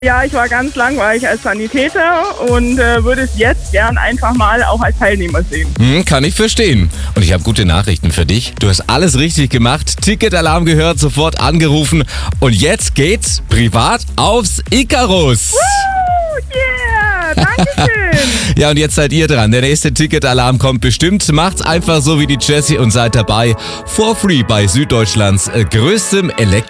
Ja, ich war ganz langweilig als Sanitäter und würde es jetzt gern einfach mal auch als Teilnehmer sehen. Kann ich verstehen. Und ich habe gute Nachrichten für dich. Du hast alles richtig gemacht. Ticketalarm gehört, sofort angerufen. Und jetzt geht's privat aufs Icarus. Yeah, Dankeschön. Ja, und jetzt seid ihr dran. Der nächste Ticketalarm kommt bestimmt. Macht's einfach so wie die Jessie und seid dabei. For free bei Süddeutschlands größtem